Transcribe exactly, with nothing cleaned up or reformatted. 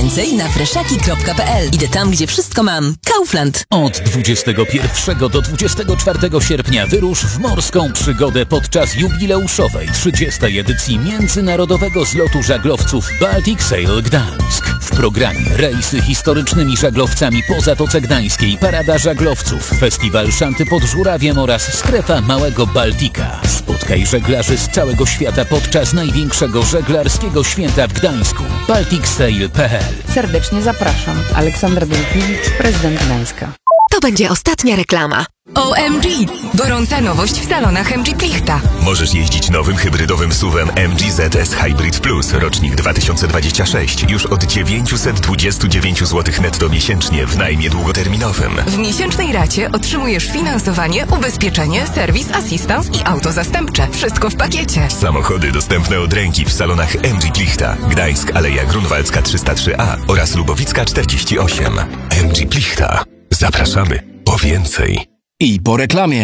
Więcej na freszaki kropka p l. Idę tam, gdzie wszystko mam. Kaufland. Od dwudziestego pierwszego do dwudziestego czwartego sierpnia wyrusz w morską przygodę podczas jubileuszowej trzydziestej edycji Międzynarodowego Zlotu Żaglowców Baltic Sail Gdańsk. W programie rejsy historycznymi żaglowcami po Zatoce Gdańskiej, parada żaglowców, festiwal szanty pod Żurawiem oraz strefa Małego Baltika. Spotkaj żeglarzy z całego świata podczas największego żeglarskiego święta w Gdańsku. baltic sail kropka p l. Serdecznie zapraszam. Aleksandra Dolikiewicz, prezydent Gdańska. To będzie ostatnia reklama. O M G! Gorąca nowość w salonach M G Plichta. Możesz jeździć nowym hybrydowym suwem M G Z S Hybrid Plus, rocznik dwa tysiące dwudziesty szósty, już od dziewięćset dwadzieścia dziewięć złotych netto miesięcznie w najmie długoterminowym. W miesięcznej racie otrzymujesz finansowanie, ubezpieczenie, serwis, asystans i auto zastępcze. Wszystko w pakiecie. Samochody dostępne od ręki w salonach M G Plichta. Gdańsk, Aleja Grunwaldzka trzysta trzy A oraz Lubowicka czterdzieści osiem. M G Plichta. Zapraszamy po więcej. I po reklamie.